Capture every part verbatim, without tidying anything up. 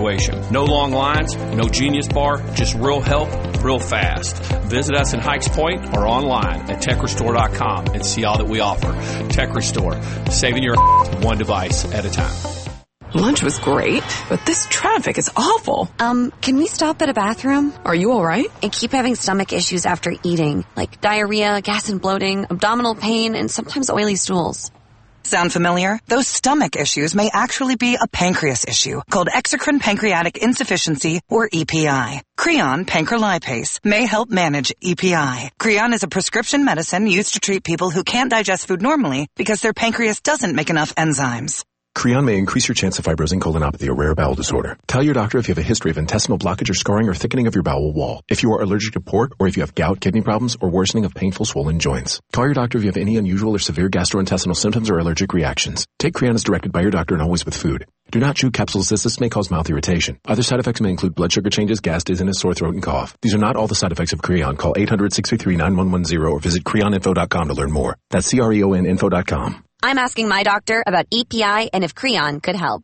No long lines, no Genius Bar, just real help, real fast. Visit us in Hikes Point or online at tech restore dot com and see all that we offer. Tech Restore, saving your one device at a time. Lunch was great, but this traffic is awful. Um, can we stop at a bathroom? Are you all right? I keep having stomach issues after eating, like diarrhea, gas and bloating, abdominal pain, and sometimes oily stools. Sound familiar? Those stomach issues may actually be a pancreas issue called exocrine pancreatic insufficiency, or E P I. Creon pancrelipase may help manage E P I. Creon is a prescription medicine used to treat people who can't digest food normally because their pancreas doesn't make enough enzymes. Creon may increase your chance of fibrosing colonopathy, a rare bowel disorder. Tell your doctor if you have a history of intestinal blockage or scarring or thickening of your bowel wall, if you are allergic to pork, or if you have gout, kidney problems, or worsening of painful swollen joints. Call your doctor if you have any unusual or severe gastrointestinal symptoms or allergic reactions. Take Creon as directed by your doctor and always with food. Do not chew capsules as this may cause mouth irritation. Other side effects may include blood sugar changes, gas, dizziness, sore throat, and cough. These are not all the side effects of Creon. Call eight hundred, six three three, nine one one zero or visit creon info dot com to learn more. That's C R E O N info dot com. I'm asking my doctor about E P I and if Creon could help.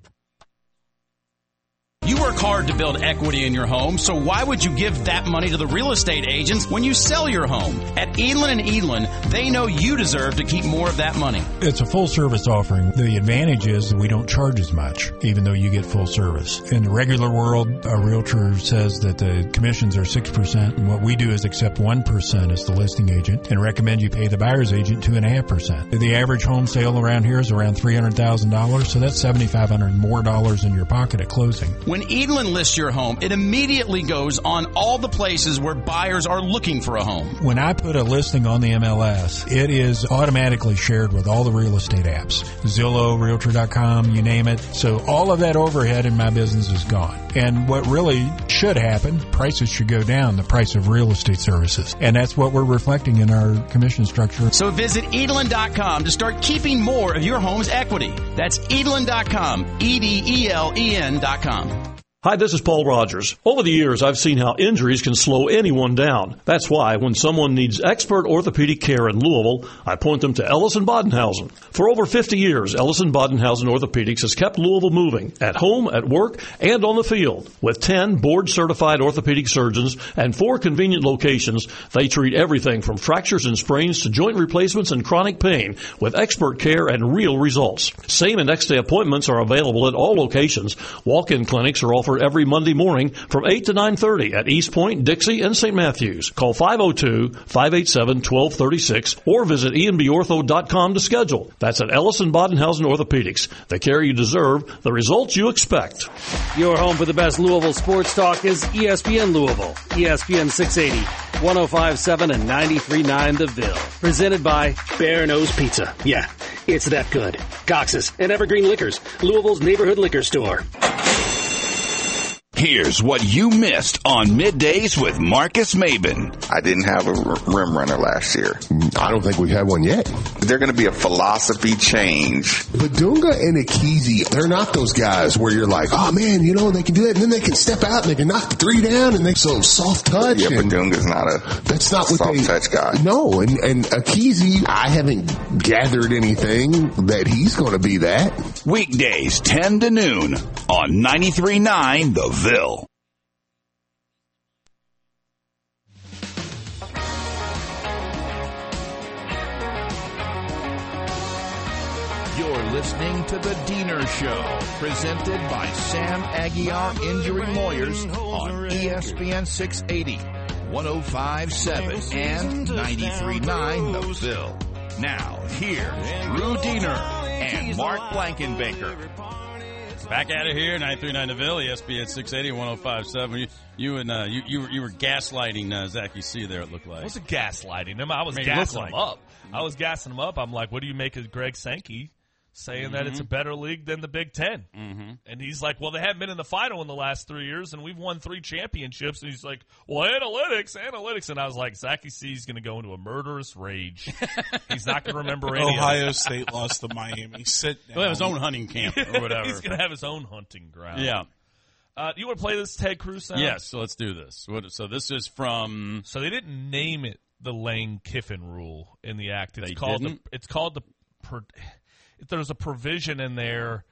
You work hard to build equity in your home, so why would you give that money to the real estate agents when you sell your home? At Edlin and Edlin, they know you deserve to keep more of that money. It's a full-service offering. The advantage is that we don't charge as much, even though you get full service. In the regular world, a realtor says that the commissions are six percent, and what we do is accept one percent as the listing agent and recommend you pay the buyer's agent two point five percent. The average home sale around here is around three hundred thousand dollars, so that's seven thousand five hundred dollars more dollars in your pocket at closing. When Edlin lists your home, it immediately goes on all the places where buyers are looking for a home. When I put a listing on the M L S, it is automatically shared with all the real estate apps. Zillow, Realtor dot com, you name it. So all of that overhead in my business is gone. And what really should happen, prices should go down, the price of real estate services. And that's what we're reflecting in our commission structure. So visit Edlin dot com to start keeping more of your home's equity. That's Edlin dot com, E D E L E N dot com. Hi, this is Paul Rogers. Over the years, I've seen how injuries can slow anyone down. That's why when someone needs expert orthopedic care in Louisville, I point them to Ellison Bodenhausen. For over fifty years, Ellison Bodenhausen Orthopedics has kept Louisville moving, at home, at work, and on the field. With ten board-certified orthopedic surgeons and four convenient locations, they treat everything from fractures and sprains to joint replacements and chronic pain with expert care and real results. Same and next-day appointments are available at all locations. Walk-in clinics are offered every Monday morning from eight to nine thirty at East Point, Dixie, and Saint Matthews. Call five oh two, five eight seven, one two three six or visit E N B ortho dot com to schedule. That's at Ellison Bodenhausen Orthopedics. The care you deserve, the results you expect. Your home for the best Louisville sports talk is E S P N Louisville. E S P N six eighty, one oh five point seven and ninety-three point nine The Ville. Presented by Bear Nose Pizza. Yeah, it's that good. Cox's and Evergreen Liquors, Louisville's neighborhood liquor store. Here's what you missed on Middays with Marcus Maben. I didn't have a rim runner last year. I don't think we had one yet. They're going to be a philosophy change. But Dunga and Akizi, they're not those guys where you're like, oh man, you know, they can do it, and then they can step out and they can knock the three down and they so soft touch. Yeah, and but Dunga's not a that's not what soft they, touch guy. No, and, and Akizi, I haven't gathered anything that he's going to be that. Weekdays, ten to noon on ninety-three point nine The Ville. You're listening to The Diener Show, presented by Sam Aguiar Injury Lawyers on E S P N six eighty, one oh five point seven, and ninety-three point nine The Ville. Now, here's Drew Diener and Mark Blankenbaker. Back at it here, ninety-three point nine The Ville, E S P N six eighty, one oh five point seven. You, you and uh, you, you, were, you were gaslighting uh, Zach. You see there, it looked like. I wasn't gaslighting him. I was I mean, gassing him like up. I was gassing him up. I'm like, what do you make of Greg Sankey saying mm-hmm. that it's a better league than the Big Ten? Mm-hmm. And he's like, well, they haven't been in the final in the last three years, and we've won three championships. And he's like, well, analytics, analytics. And I was like, Zachy C's going to go into a murderous rage. He's not going to remember any Ohio of it. State lost to Miami. Sit down. He'll have his own hunting camp or whatever. He's going to have his own hunting ground. Yeah. Uh, you want to play this Ted Cruz sound? Yes, so let's do this. What, so this is from... So they didn't name it the Lane Kiffin rule in the act. It's They called didn't? the, It's called the... Per, there's a provision in there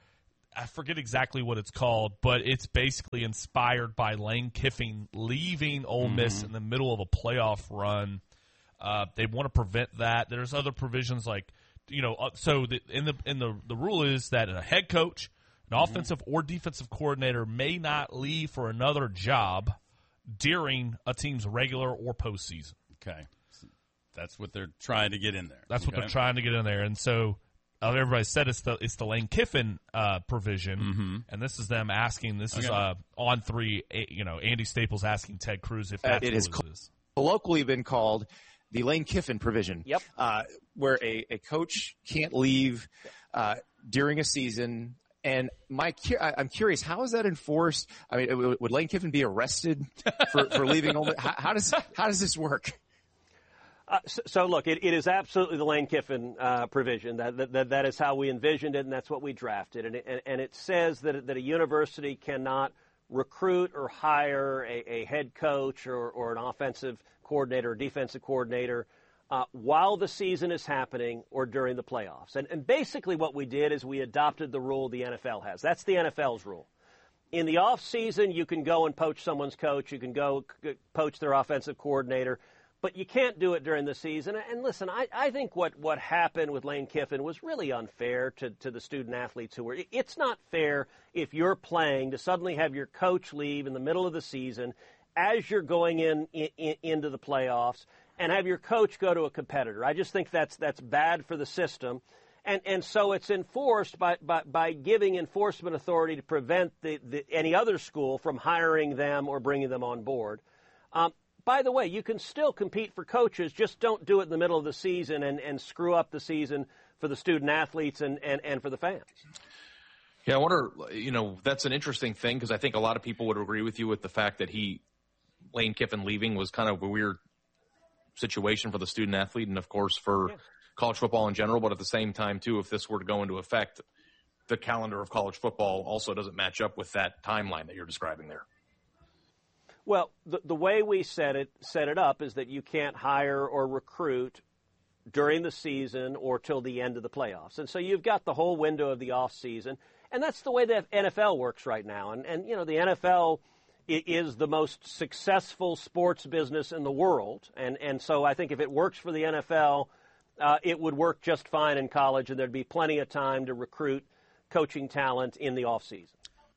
I forget exactly what it's called, but it's basically inspired by Lane Kiffin leaving Ole Miss mm-hmm. in the middle of a playoff run. Uh, they want to prevent that. There's other provisions like, you know, uh, so the, in the in the the rule is that a head coach, an mm-hmm. offensive or defensive coordinator may not leave for another job during a team's regular or postseason. Okay, so that's what they're trying to get in there. That's okay. what they're trying to get in there, and so. Uh, everybody said it's the it's the Lane Kiffin uh, provision, mm-hmm. and this is them asking. This okay. is uh, on three. You know, Andy Staples asking Ted Cruz if that's uh, it what has it co- is. colloquially been called the Lane Kiffin provision. Yep. Uh, where a, a coach can't leave uh, during a season. And my, I'm curious, how is that enforced? I mean, would Lane Kiffin be arrested for, for leaving? Ole Miss? How, how does how does this work? Uh, so, so, look, it, it is absolutely the Lane Kiffin uh, provision. That, that that is how we envisioned it, and that's what we drafted. And it, and, and it says that that a university cannot recruit or hire a, a head coach or, or an offensive coordinator or defensive coordinator uh, while the season is happening or during the playoffs. And, and basically what we did is we adopted the rule the N F L has. That's the N F L's rule. In the off season, you can go and poach someone's coach. You can go c- poach their offensive coordinator. But you can't do it during the season. And listen, I, I think what, what happened with Lane Kiffin was really unfair to, to the student athletes who were. It's not fair if you're playing to suddenly have your coach leave in the middle of the season as you're going in, in into the playoffs and have your coach go to a competitor. I just think that's that's bad for the system. And and so it's enforced by, by, by giving enforcement authority to prevent the, the, any other school from hiring them or bringing them on board. Um, By the way, you can still compete for coaches, just don't do it in the middle of the season and, and screw up the season for the student athletes and, and, and for the fans. Yeah, I wonder, you know, that's an interesting thing because I think a lot of people would agree with you with the fact that he, Lane Kiffin leaving was kind of a weird situation for the student athlete and, of course, for yeah. college football in general. But at the same time, too, if this were to go into effect, the calendar of college football also doesn't match up with that timeline that you're describing there. Well, the, the way we set it set it up is that you can't hire or recruit during the season or till the end of the playoffs. And so you've got the whole window of the off season. And that's the way the N F L works right now. And, and you know, the N F L is the most successful sports business in the world. And, and so I think if it works for the N F L, uh, it would work just fine in college, and there'd be plenty of time to recruit coaching talent in the off season.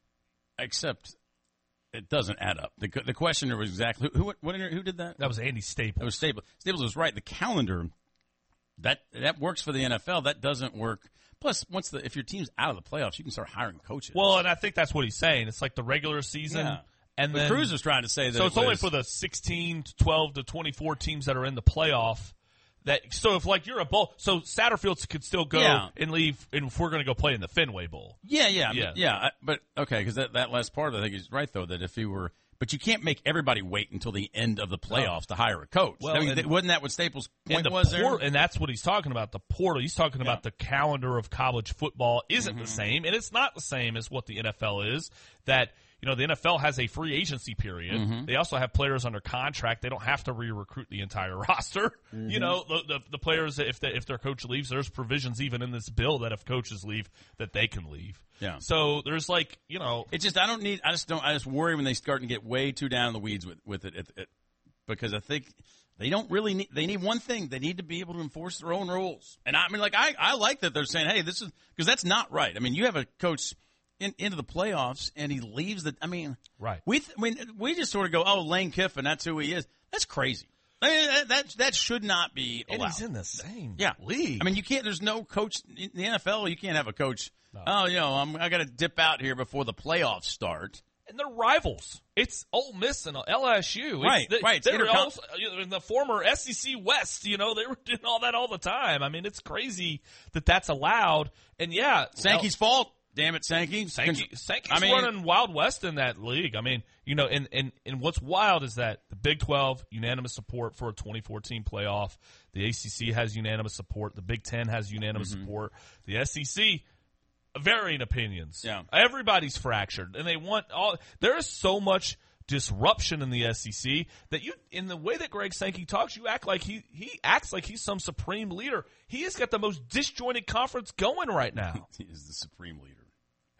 Except it doesn't add up. The the questioner was exactly who what, what who did that? That was Andy Staples. That was Staples. Staples was right. The calendar that that works for the N F L. That doesn't work. Plus, once the if your team's out of the playoffs, you can start hiring coaches. Well, and I think that's what he's saying. It's like the regular season. Yeah. And but then Cruz was trying to say that so it it's was, only for the sixteen to twelve to twenty-four teams that are in the playoff. That so if like you're a bowl, so Satterfield could still go yeah. and leave, and if we're going to go play in the Fenway Bowl. Yeah, yeah, yeah, but, yeah. But okay, because that, that last part, I think is right though. That if he were, but you can't make everybody wait until the end of the playoffs no. to hire a coach. Well, I mean, and, wasn't that what Staples' point the was por- there? And that's what he's talking about. The portal. He's talking yeah. about the calendar of college football isn't mm-hmm. the same, and it's not the same as what the N F L is. That. You know, the N F L has a free agency period. Mm-hmm. They also have players under contract. They don't have to re-recruit the entire roster. Mm-hmm. You know, the, the the players, if they, if their coach leaves, there's provisions even in this bill that if coaches leave, that they can leave. Yeah. So there's like, you know. It just, I don't need, I just don't, I just worry when they start to get way too down in the weeds with, with it, it, it because I think they don't really need, they need one thing. They need to be able to enforce their own rules. And I mean, like, I, I like that they're saying, hey, this is, because that's not right. I mean, you have a coach In, into the playoffs, and he leaves the. I mean, right? We, th- I mean, we just sort of go, "Oh, Lane Kiffin, that's who he is." That's crazy. I mean, that, that that should not be allowed. And he's in the same yeah. league. I mean, you can't. There's no coach in the N F L. You can't have a coach. No. Oh, you know, I'm, I got to dip out here before the playoffs start. And they're rivals. It's Ole Miss and L S U. It's, right, they, right. They were also, in the former S E C West, you know, they were doing all that all the time. I mean, it's crazy that that's allowed. And yeah, Sankey's well, fault. Damn it, Sankey. Sankey Sankey's I mean, running Wild West in that league. I mean, you know, and, and, and what's wild is that the Big twelve, unanimous support for a twenty fourteen playoff. The A C C has unanimous support. The Big Ten has unanimous mm-hmm. support. The S E C, varying opinions. Yeah. Everybody's fractured. And they want all – there is so much disruption in the S E C that you, in the way that Greg Sankey talks, you act like he, he acts like he's some supreme leader. He has got the most disjointed conference going right now. He is the supreme leader.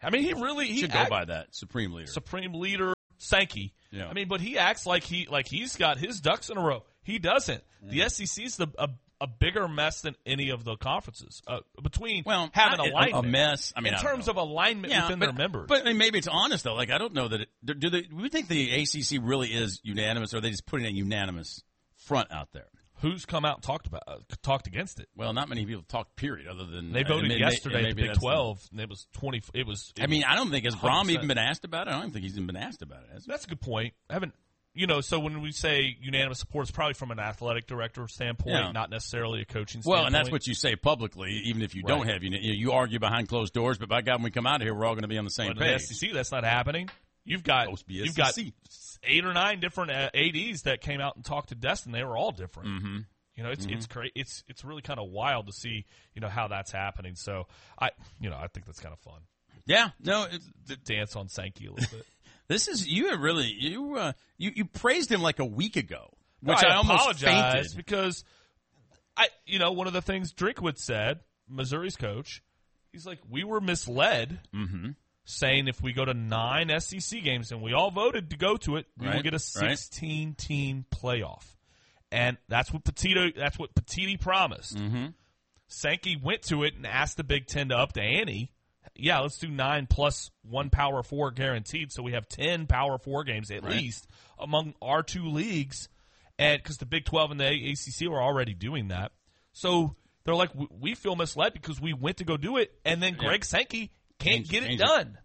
I mean, he really he should go act, by that supreme leader. Supreme leader Sankey. Yeah. I mean, but he acts like he like he's got his ducks in a row. He doesn't. Mm. The S E C's the a, a bigger mess than any of the conferences uh, between well, having I, alignment. A mess. I mean, in I terms of alignment yeah, within but, their members. But I mean, maybe it's honest though. Like I don't know that. It, do, do they? Do we think the A C C really is unanimous, or are they just putting a unanimous front out there? Who's come out and talked about uh, talked against it? Well, not many people talked. Period. Other than they voted uh, yesterday may, at the Big Twelve, the, and it was twenty. It was. It I mean, was I don't think has one hundred percent. Brom even been asked about it. I don't even think he's even been asked about it. That's a good point. I haven't. You know, so when we say unanimous support, it's probably from an athletic director standpoint, Yeah. not necessarily a coaching standpoint. Well, and that's what you say publicly, even if you Right. don't have you. You argue behind closed doors, but by God, when we come out of here, we're all going to be on the same But in page. the S E C, that's not happening. You've got you've got eight or nine different uh, A Ds that came out and talked to Destin. They were all different. Mm-hmm. You know, it's Mhm. it's cra- it's it's really kind of wild to see, you know, how that's happening. So I, you know, I think that's kind of fun. Yeah, no, it's, to dance on Sankey a little bit. This is you have really you uh, you you praised him like a week ago, No, which I, I, almost apologize fainted. because I, you know, one of the things Drinkwitz said, Missouri's coach, he's like, we were misled, mm-hmm. saying if we go to nine S E C games and we all voted to go to it, we Right, will get a right. sixteen-team playoff, and that's what Petito, that's what Petiti promised. Mm-hmm. Sankey went to it and asked the Big Ten to up the ante. Yeah, let's do nine plus one Power Four guaranteed, so we have ten Power Four games at Right. least among our two leagues, and because the Big twelve and the A C C were already doing that, so they're like, we- we feel misled because we went to go do it, and then Yeah. Greg Sankey can't Change- get it change it. done.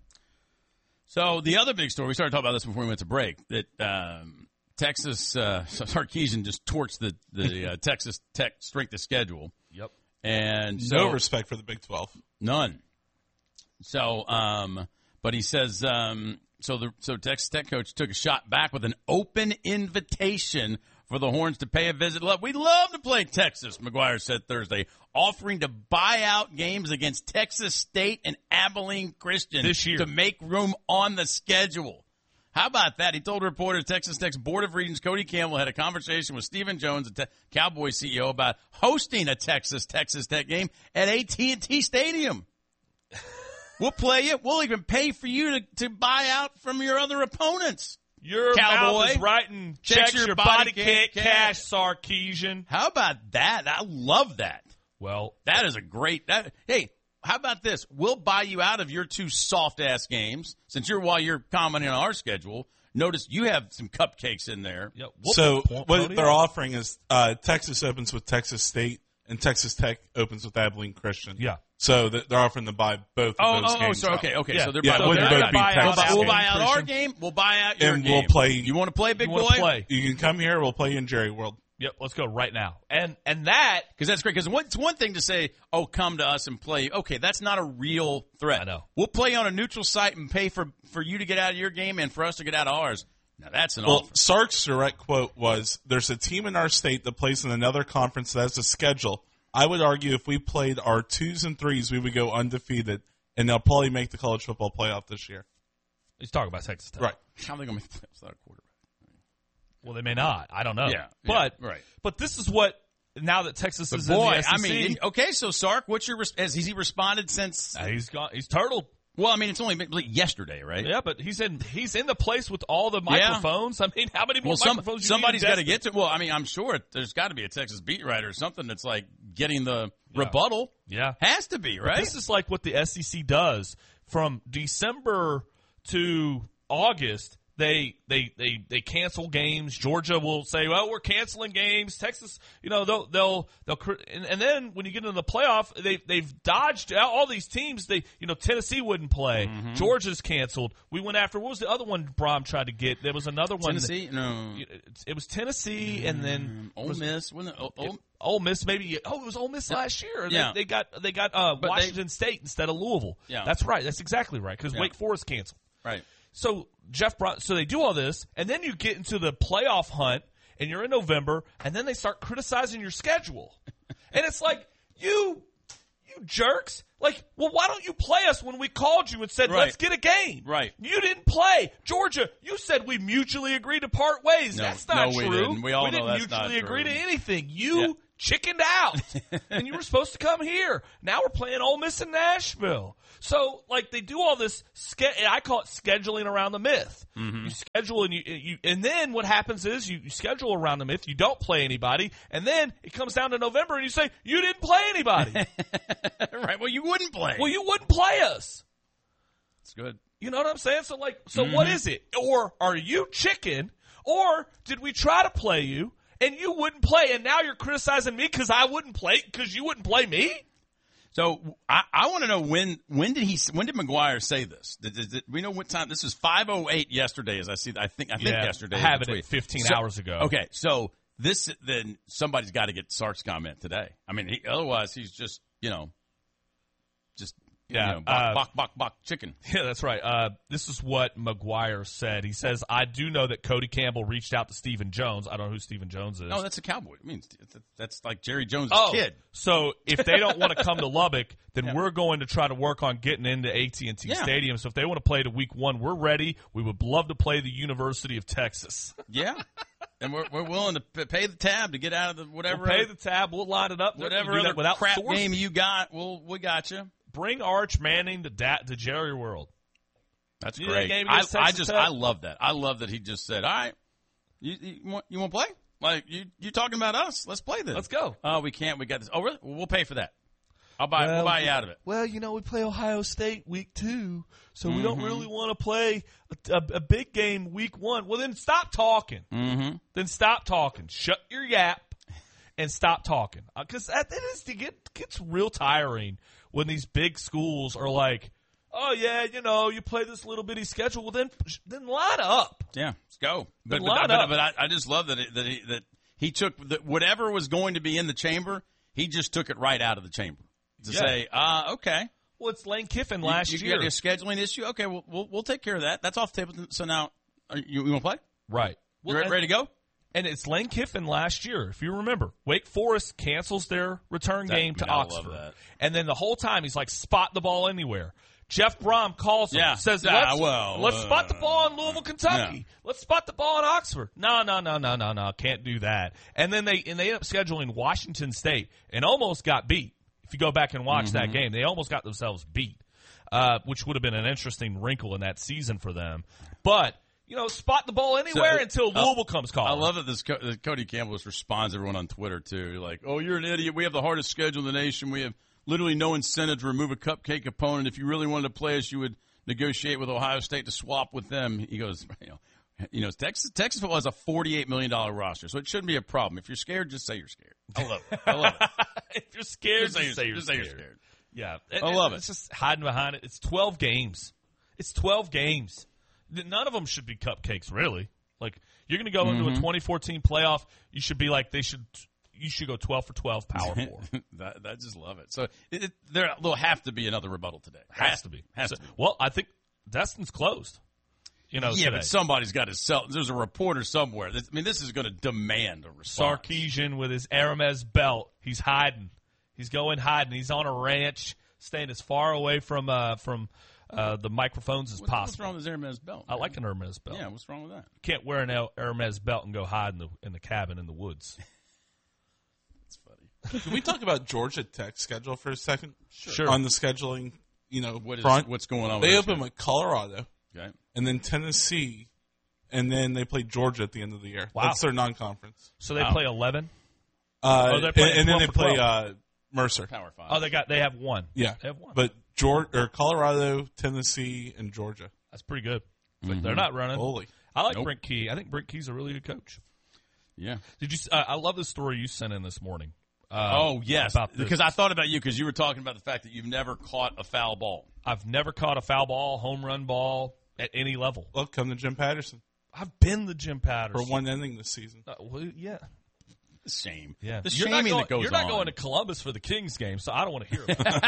So the other big story, we started talking about this before we went to break, that um, Texas uh, Sarkisian just torched the the uh, Texas Tech strength of schedule. Yep. And so, No respect for the Big twelve. None. So, um, but he says, um, so the so Texas Tech coach took a shot back with an open invitation for the Horns to pay a visit. Love, we'd love to play Texas, McGuire said Thursday, offering to buy out games against Texas State and Abilene Christian This year to make room on the schedule. How about that? He told reporters Texas Tech's Board of Regents Cody Campbell had a conversation with Stephen Jones, the Te- Cowboys C E O, about hosting a Texas Texas Tech game at A T and T Stadium. We'll play it. We'll even pay for you to, to buy out from your other opponents. Your Cowboy. mouth is writing Checks checks your your body body can't can't cash, Sarkisian. How about that? I love that. Well, that is a great. That, hey, how about this? We'll buy you out of your two soft ass games since you're while you're commenting on our schedule. Notice you have some cupcakes in there. Yep. So what they're offering is uh, Texas opens with Texas State and Texas Tech opens with Abilene Christian. Yeah. So th- they're offering to buy both Oh, of those oh, games. so out. okay, okay. Yeah. So they're yeah, buying, it wouldn't they're both be buy out, Texas we'll State buy out our Christian. game. We'll buy out your and game. we'll play. You want to play, big You boy? wanna play. You can come here. We'll play you in Jerry World. Yep, let's go right now. And and that because that's great. Because it's one thing to say, "Oh, come to us and play." Okay, that's not a real threat. I know. We'll play on a neutral site and pay for for you to get out of your game and for us to get out of ours. Now that's an Well, offer. Sark's direct quote was, "There's a team in our state that plays in another conference that has a schedule. I would argue if we played our twos and threes, we would go undefeated, and they'll probably make the college football playoff this year." He's talking about Texas Tech. Right. How are they going to make the playoffs without a quarterback? Well, they may not. I don't know. Yeah, but yeah, right. But this is what now that Texas But is boy, in the S E C. I mean, okay. So Sark, what's your res- has he responded since? uh, he's gone. He's turtled. Well, I mean, it's only been like yesterday, right? Yeah, but he's in he's in the place with all the microphones. I mean, how many more Well, some, microphones? somebody's got to get to. Well, I mean, I'm sure it, there's got to be a Texas beat writer or something that's like getting the rebuttal. Yeah, has to be, But right? this is like what the S E C does from December to August. They they they they cancel games. Georgia will say, "Well, we're canceling games." Texas, you know, they'll they'll they'll and, and then when you get into the playoff, they they've dodged all these teams. They you know Tennessee wouldn't play. Mm-hmm. Georgia's canceled. We went after what was the other one Brom tried to get? There was another one. Tennessee? No. It, it was Tennessee, and then Ole Miss. Wasn't it? Ole, it, Ole Miss, maybe. Oh, it was Ole Miss last year. They, Yeah. they got they got uh, But Washington they- State instead of Louisville. Yeah. That's right. That's exactly right because Yeah. Wake Forest canceled. Right. So Jeff brought, so they do all this, and then you get into the playoff hunt, and you're in November, and then they start criticizing your schedule, and it's like you, you jerks. Like, well, why don't you play us when we called you and said, Right. let's get a game? Right. You didn't play. Georgia, you said we mutually agreed to part ways. No, that's not no, we true. didn't. We all know didn't that's mutually not agree true. to anything. You Yeah. chickened out, and you were supposed to come here. Now we're playing Ole Miss in Nashville. So, like, they do all this, ske- I call it scheduling around the myth. Mm-hmm. You schedule, and you, you, and then what happens is you, you schedule around the myth, you don't play anybody, and then it comes down to November, and you say, you didn't play anybody. Right, well, you wouldn't play. Well, you wouldn't play us. That's good. You know what I'm saying? So, like, so Mm-hmm. what is it? Or are you chicken, or did we try to play you, and you wouldn't play, and now you're criticizing me because I wouldn't play, because you wouldn't play me? So I, I want to know when when did he when did McGuire say this? Did, did, did we know what time? This is five oh eight yesterday, as I see. I think I think Yeah, yesterday. I have in the it tweet. at fifteen So- hours ago. Okay, so this then somebody's got to get Sark's comment today. I mean, he, otherwise he's just you know just Yeah, you know, bok, uh, bok bok bok chicken. Yeah, that's right. Uh, this is what McGuire said. He says, I do know that Cody Campbell reached out to Stephen Jones. I don't know who Stephen Jones is. No, that's a cowboy. It means that's like Jerry Jones' Oh, kid. so if they don't want to come to Lubbock, then Yeah. we're going to try to work on getting into A T and T Yeah. Stadium. So if they want to play to week one, we're ready. We would love to play the University of Texas. Yeah, and we're we're willing to p- pay the tab to get out of the whatever. We'll pay the tab. We'll line it up. whatever We'll do other that without crap source. game you got. We'll we got you. Bring Arch Manning to da- to Jerry World. That's You know that great. game I, against I Texas just Tech? I love that. I love that he just said, "All right, you you want you want to play? Like you you talking about us? Let's play this. Let's go." Oh, we can't. We got this. Oh, really? Well, we'll pay for that. I'll buy. we'll buy you out of it. Well, you know, we play Ohio State week two, so we don't Mhm. really want to play a, a, a big game week one. Well, then stop talking. Mm-hmm. Then stop talking. Shut your yap and stop talking. Because uh, it is, it get, gets real tiring when these big schools are like, oh, yeah, you know, you play this little bitty schedule. Well, then then line up. Yeah, let's go. But Then but, line but, up. but I, I just love that it, that he, that he took the, whatever was going to be in the chamber. He just took it right out of the chamber to Yeah. say, uh, okay. Well, it's Lane Kiffin You- last you, year. got a scheduling issue. Okay, we'll, we'll we'll take care of that. That's off the table. So now, are you, you want to play? Right. You re- ready to go? And it's Lane Kiffin last year, if you remember. Wake Forest cancels their return That- game to I love Oxford. that. And then the whole time he's like, spot the ball anywhere. Jeff Brom calls him, Yeah. says, Yeah, let's, well, let's uh, spot the ball in Louisville, Kentucky. yeah. Let's spot the ball in Oxford. No, no, no, no, no, no, can't do that. And then they and they end up scheduling Washington State and almost got beat. If you go back and watch that Mhm. game, they almost got themselves beat, uh, which would have been an interesting wrinkle in that season for them. But, you know, spot the ball anywhere So, until uh, Louisville comes calling. I love that this Co- that Cody Campbell just responds to everyone on Twitter too. You're like, oh, you're an idiot. We have the hardest schedule in the nation. We have literally no incentive to remove a cupcake opponent. If you really wanted to play us, you would negotiate with Ohio State to swap with them. He goes, you know, you know, Texas Texas football has a forty-eight million dollars roster, so it shouldn't be a problem. If you're scared, just say you're scared. I love it. I love it. If you're scared, Just say just say you're- you're just say you're scared. scared. Yeah, I love It's just hiding behind it. It's twelve games. It's twelve games. None of them should be cupcakes, really. Like you're going to go into a Mhm. twenty fourteen playoff, you should be like they should. You should go twelve for twelve, power four. that, I just love it. So it, it, there will have to be another rebuttal today. Has to be. Has So- to be. Well, I think Destin's closed. You know, yeah, today. but somebody's got to sell. There's a reporter somewhere. This, I mean, this is going to demand a response. Sarkisian with his Hermes belt. He's hiding. He's going hiding. He's on a ranch, staying as far away from uh, from uh, the microphones as What- possible. What's wrong with his Hermes belt? I like an Hermes belt. Yeah, what's wrong with that? You can't wear an El- Hermes belt and go hide in the in the cabin in the woods. It's funny. Can we talk about Georgia Tech's schedule for a second? Sure. On the scheduling, you know, What is- front. what's going on They with this open with Colorado, Okay. and then Tennessee, and then they play Georgia at the end of the year. Wow. That's their non-conference. So they Wow. play eleven. Uh, Oh, they're and, playing and then twelve they for play twelve. uh, Mercer. Power five. Oh, they got they have one. Yeah, They have one. but Georgia or Colorado, Tennessee, and Georgia. That's pretty good. So Mhm. They're not running. Holy. I like Nope. Brent Key. I think Brent Key's a really good coach. Yeah. Did you? Uh, I love the story you sent in this morning. Uh, oh yes, about this. because I thought about you because you were talking about the fact that you've never caught a foul ball. I've never caught a foul ball, home run ball at any level. Well, come to Jim Patterson I've been the Jim Patterson for one inning this season. Uh, well, yeah, The shame. yeah. The you're not shaming going, that goes You're not on. going to Columbus for the Kings game, so I don't want to hear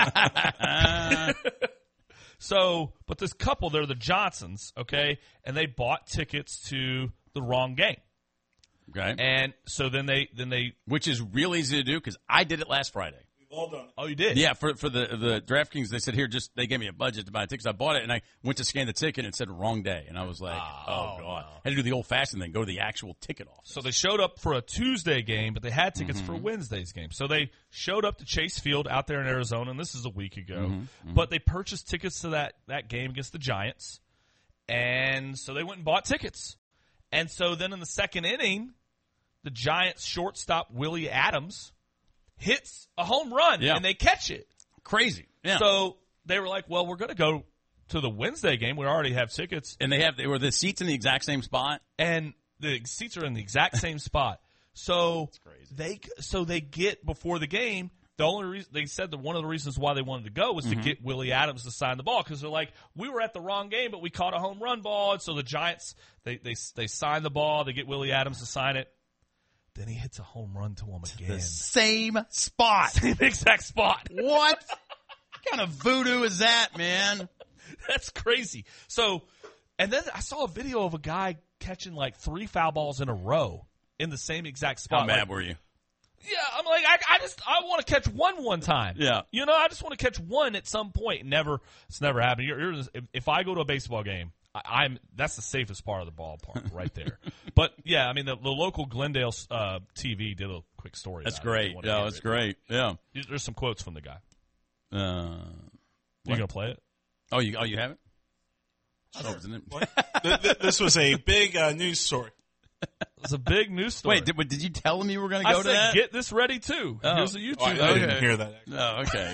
about it. So, but this couple, they're the Johnsons, okay, and they bought tickets to the wrong game. Okay. And so then they then they Which is real easy to do because I did it last Friday. All done. Oh, you did? Yeah, for for the the DraftKings, they said here, just they gave me a budget to buy tickets. I bought it, and I went to scan the ticket, and it said wrong day, and I was like, oh, Oh, god, no. I had to do the old fashioned thing, go to the actual ticket office. So they showed up for a Tuesday game, but they had tickets Mhm. for Wednesday's game. So they showed up to Chase Field out there in Arizona, and this is a week ago. Mhm, mhm. But they purchased tickets to that, that game against the Giants, and so they went and bought tickets. And so then in the second inning, the Giants shortstop Willie Adams hits a home run, Yeah. and they catch it. Crazy. Yeah. So they were like, well, we're going to go to the Wednesday game. We already have tickets. And they have they were the seats in the exact same spot. And the seats are in the exact same spot. So they so they get before the game. The only reason they said that one of the reasons why they wanted to go was Mhm. to get Willie Adams to sign the ball, because they're like, we were at the wrong game, but we caught a home run ball, and so the Giants they they they sign the ball. They get Willie Adams to sign it. Then he hits a home run to him again. The same spot. Same exact spot. What? What kind of voodoo is that, man? That's crazy. So, and then I saw a video of a guy catching like three foul balls in a row in the same exact spot. How mad Like, were you? yeah, I'm like, I, I just, I want to catch one one time. Yeah. You know, I just want to catch one at some point. Never, it's never happened. You're, you're, if, if I go to a baseball game, I, I'm, that's the safest part of the ballpark right there. But yeah, I mean, the, the local Glendale uh, T V did a quick story. That's about it if you great. wanna Yeah, hear that's it. great. Yeah. There's some quotes from the guy. Uh, You gonna play it? Oh, you oh you have it? Oh, isn't it? Th- th- this was a big uh, news story. It's a big news story. Wait, did, but did you tell him you were going to I go to said, that? get this ready too. Oh. Here's a YouTube. Oh, I, I video. didn't hear that. Actually. Oh, okay.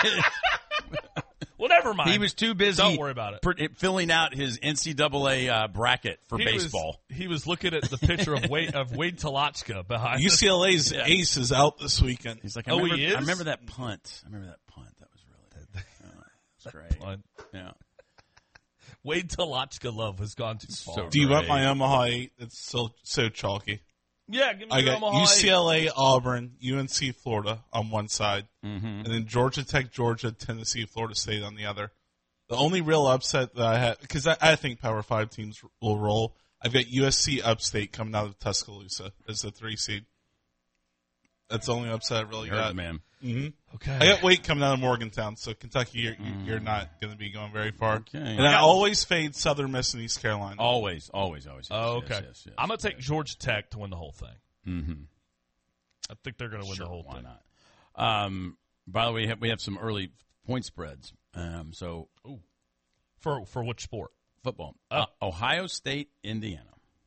Well, never mind. He was too busy. Don't worry about it. per- filling out his N C double A uh, bracket for He baseball. Was, he was looking at the picture of Wade of Wade Talachka behind U C L A's Yeah. ace is out this weekend. He's like, I Oh, remember, he is? I remember that punt. I remember that punt. That was really oh, that's great. Punt. Yeah. Wade Talachka love has gone too far. So Do you want great. my Omaha eight? It's so so chalky. yeah, give me I your got Omaha U C L A, Auburn, U N C, Florida on one side, Mm-hmm. and then Georgia Tech, Georgia, Tennessee, Florida State on the other. The only real upset that I had, because I, I think Power Five teams will roll. I've got U S C Upstate coming out of Tuscaloosa as the three seed. That's the only upset I really You heard got. the man. Mm-hmm. Okay. I got Wake coming out of Morgantown, so Kentucky, you're, you're not going to be going very far. Okay. And I always fade Southern Miss and East Carolina. Always, always, always. Yes, Oh, yes, okay. yes, yes. I'm gonna take Georgia Tech to win the whole thing. Mm-hmm. I think they're gonna win Sure, the whole why thing. not? Um, by the way, we have, we have some early point spreads. Um, so Ooh. For for which sport? football, Oh. uh, Ohio State, Indiana.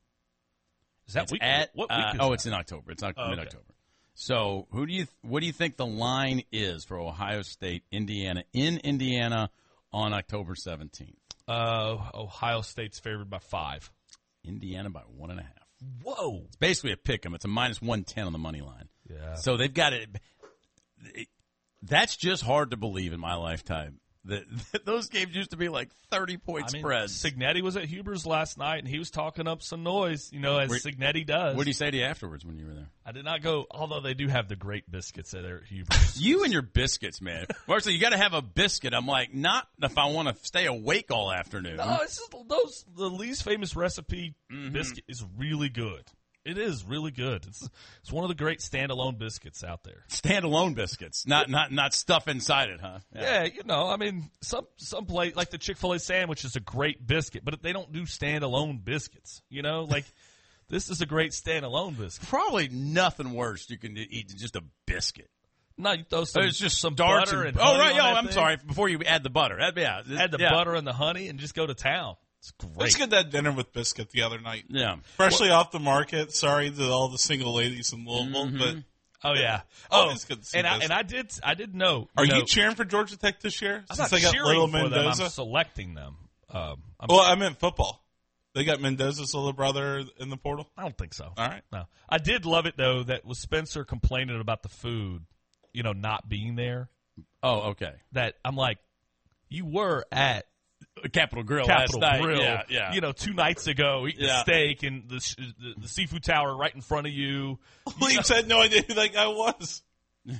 Is that It's week? at what week uh, is oh, that? it's in October. It's not Oh, okay. mid October. So who do you what do you think the line is for Ohio State, Indiana in Indiana on October seventeenth? Uh, Ohio State's favored by five. Indiana by one and a half. Whoa. It's basically a pick 'em. It's a minus one ten on the money line. Yeah. So they've got it. it that's just hard to believe in my lifetime. That, that those games used to be like thirty point I mean, spreads. Signetti was at Huber's last night, and he was talking up some noise, you know, as Where- Signetti does. What did he say to you afterwards when you were there? I did not go, although they do have the great biscuits at their Huber's. You and your biscuits, man. Marcel, you got to have a biscuit. I'm like, not if I want to stay awake all afternoon. No, it's just those the least famous recipe Mhm. biscuit is really good. It is really good. It's it's one of the great standalone biscuits out there. Standalone biscuits, not not not stuff inside it, huh? Yeah, you know, I mean, some some place like the Chick-fil-A sandwich is a great biscuit, but they don't do standalone biscuits. You know, like this is a great standalone biscuit. Probably nothing worse you can eat than just a biscuit. No, you throw some, It's just some darts butter and, and oh honey right, on yo, that I'm thing. sorry. Before you add the butter, that'd be yeah, Add the yeah. butter and the honey and just go to town. It's great. Let's get that dinner with biscuit the other night. Yeah, Freshly off the market. Sorry to all the single ladies in Louisville, Mhm. but Oh yeah. Oh, always good to see and I, biscuit. and I did I did know. Are know, you cheering for Georgia Tech this year? I'm Since not they got cheering little for them. Mendoza. I'm selecting them. Um, I'm, Well, I meant football. They got Mendoza's little brother in the portal. I don't think so. All right. No, I did love it though. That was Spencer complaining about the food, you know, not being there. Oh, okay. That I'm like, you were at Capitol Grill Capitol last night. Grill, Yeah, yeah. you know, two nights ago, eating Yeah. a steak and the, sh- the the seafood tower right in front of you. Williams had no idea who that guy was. He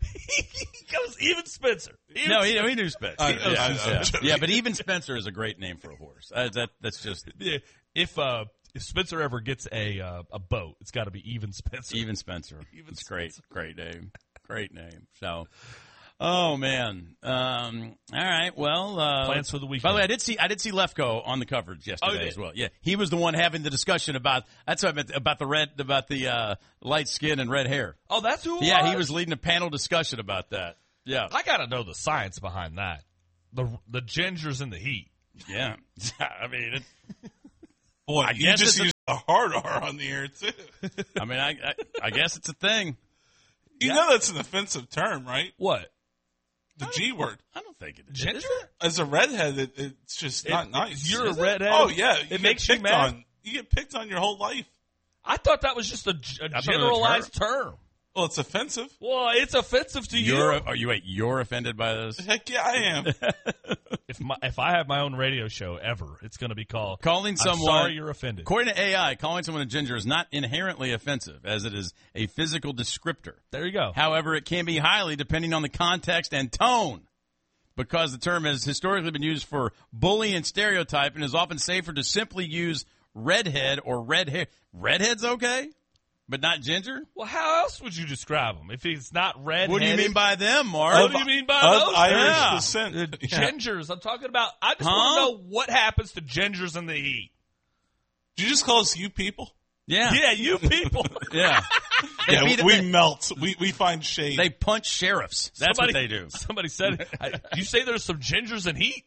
goes, even Spencer. Even No, he, Spencer. he knew Spencer. I- yeah, I- I'm yeah. joking. Yeah, but even Spencer is a great name for a horse. Uh, that that's just Yeah, if uh, if Spencer ever gets a uh, a boat, it's got to be even Spencer. even Spencer. Even it's great, Spencer. great name. Great name. So, oh man. Um, all right. Well, uh, plans for the weekend. By the way, I did see I did see Lefko on the coverage yesterday oh, as well. Yeah, he was the one having the discussion about that's what I meant about the red about the uh, light skin and red hair. Oh, that's who. It yeah, was? he was leading a panel discussion about that. Yeah, I gotta know the science behind that. The the gingers in the heat. Yeah, I mean, it, boy, I you guess just it's used a hard R on the air too. I mean, I, I I guess it's a thing. You Yeah. know that's an offensive term, right? What? The G word. I don't think it is. Ginger? As a redhead, it, it's just not It- nice. You're a Is it? redhead? Oh yeah, It get makes you picked mad? on. You get picked on your whole life. I thought that was just a, a I thought it was generalized term. Well, it's offensive. Well, it's offensive to you. You're are you wait? You're offended by this? Heck yeah, I am. If my, if I have my own radio show ever, it's going to be called Calling I'm someone sorry you're offended. According to A I, calling someone a ginger is not inherently offensive, as it is a physical descriptor. There you go. However, it can be highly depending on the context and tone, because the term has historically been used for bullying and stereotype, and is often safer to simply use redhead or red hair. Redhead's okay, but not ginger. Well, how else would you describe them if he's not red? What do you mean by them, Mark? What do you mean by Of those? Irish Yeah. descent. The Yeah. gingers. I'm talking about. I just Huh? want to know what happens to gingers in the heat. Did you just call us you people? Yeah, Yeah, you people. yeah. They Yeah, beat it- we they- melt. We we find shade. They punch sheriffs. That's somebody, what they do. Somebody said, I, "You say there's some gingers in heat."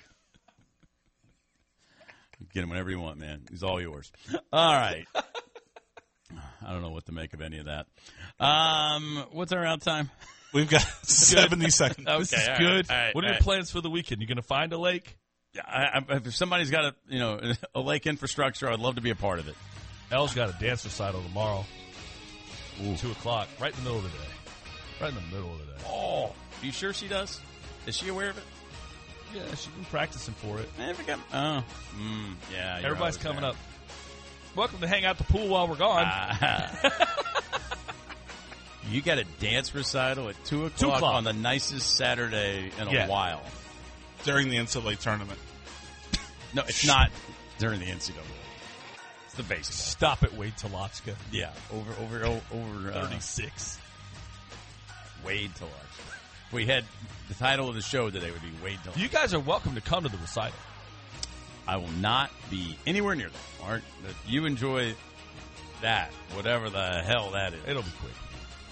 Get him whenever you want, man. He's all yours. All right. I don't know what to make of any of that. Um, what's our out time? We've got seventy seconds. Okay, This is all right, good. all right, what are all your right. plans for the weekend? You going to find a lake? Yeah, I, I, if somebody's got a you know a lake infrastructure, I'd love to be a part of it. Elle's got a dance recital tomorrow. Ooh. Two o'clock, right in the middle of the day. Right in the middle of the day. Oh, are you sure she does? Is she aware of it? Yeah, she's been practicing for it. I forgot. Oh, mm, yeah. you're Everybody's always coming there. up. Welcome to hang out the pool while we're gone. Ah. You got a dance recital at two o'clock, Two o'clock. on the nicest Saturday in a Yeah. while. During the N C double A tournament. No, it's not during the N C double A. It's the baseball. Stop it, Wade Talotska. Yeah, over over over, over uh, thirty-six. Wade Talotska. We had the title of the show today would be Wade Talotska. You guys are welcome to come to the recital. I will not be anywhere near that, Mark. But you enjoy that, whatever the hell that is. It'll be quick.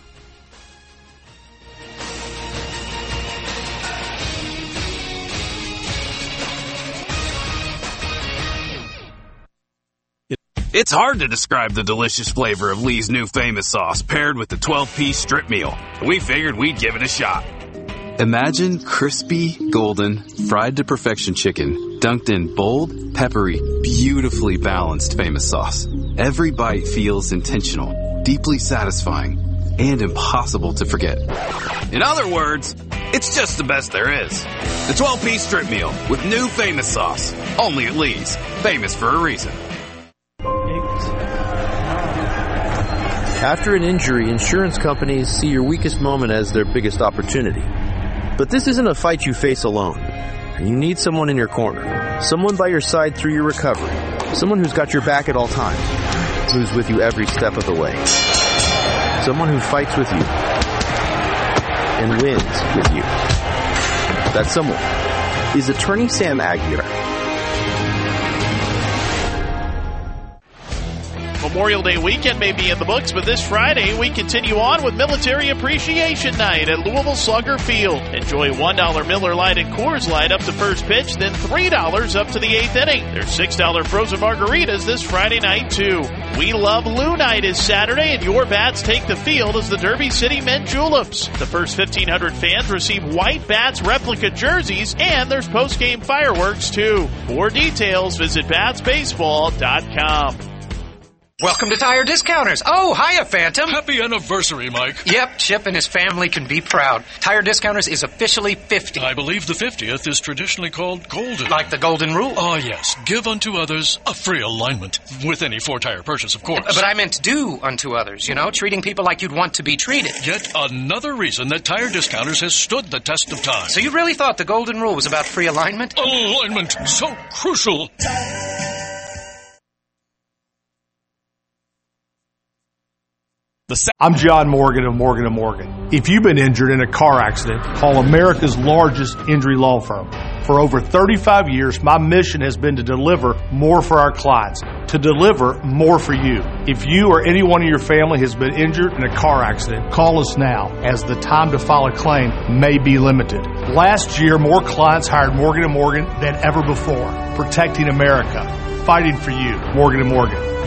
It's hard to describe the delicious flavor of Lee's new famous sauce paired with the twelve-piece strip meal. We figured we'd give it a shot. Imagine crispy, golden, fried to perfection chicken dunked in bold, peppery, beautifully balanced famous sauce. Every bite feels intentional, deeply satisfying, and impossible to forget. In other words, it's just the best there is. The twelve-piece strip meal with new famous sauce. Only at Lee's. Famous for a reason. After an injury, insurance companies see your weakest moment as their biggest opportunity. But this isn't a fight you face alone. You need someone in your corner. Someone by your side through your recovery. Someone who's got your back at all times. Who's with you every step of the way. Someone who fights with you. And wins with you. That someone is Attorney Sam Aguiar. Memorial Day weekend may be in the books, but this Friday we continue on with Military Appreciation Night at Louisville Slugger Field. Enjoy one dollar Miller Lite and Coors Light up to first pitch, then three dollars up to the eighth inning. There's six dollar frozen margaritas this Friday night, too. We Love Lou Night is Saturday, and your bats take the field as the Derby City Men Juleps. The first fifteen hundred fans receive white bats replica jerseys, and there's post-game fireworks, too. For details, visit bats baseball dot com. Welcome to Tire Discounters. Oh, hiya, Phantom. Happy anniversary, Mike. Yep, Chip and his family can be proud. Tire Discounters is officially fifty. I believe the fiftieth is traditionally called golden. Like the golden rule? Oh, yes. Give unto others a free alignment. With any four-tire purchase, of course. But I meant do unto others, you know, treating people like you'd want to be treated. Yet another reason that Tire Discounters has stood the test of time. So you really thought the golden rule was about free alignment? Alignment, so crucial. I'm John Morgan of Morgan and Morgan. If you've been injured in a car accident, call America's largest injury law firm. For over thirty-five years, my mission has been to deliver more for our clients, to deliver more for you. If you or anyone in your family has been injured in a car accident, call us now, as the time to file a claim may be limited. Last year, more clients hired Morgan and Morgan than ever before, protecting America, fighting for you. Morgan and Morgan.